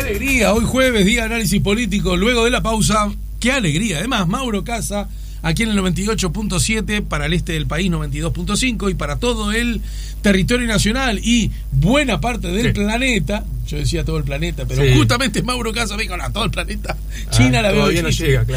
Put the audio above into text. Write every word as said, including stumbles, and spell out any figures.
alegría, hoy jueves, día de análisis político, luego de la pausa, qué alegría. Además, Mauro Casa, aquí en el noventa y ocho punto siete, para el este del país noventa y dos punto cinco y para todo el territorio nacional y buena parte del sí. planeta. Yo decía todo el planeta, pero sí. justamente Mauro Casa, venga, todo el planeta. China ah, la veo todavía no llega, claro.